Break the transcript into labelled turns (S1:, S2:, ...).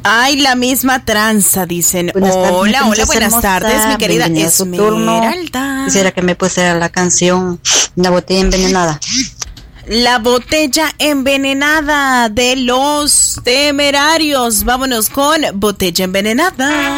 S1: Ay, la misma tranza, dicen.
S2: Buenas tardes,
S1: Hola, buenas
S2: hermosa.
S1: tardes, mi querida
S2: Bienvenida a su turno.
S1: Esmeralda.
S2: Quisiera que me pusiera la canción La botella envenenada.
S1: La botella envenenada de Los Temerarios. Vámonos con Botella Envenenada.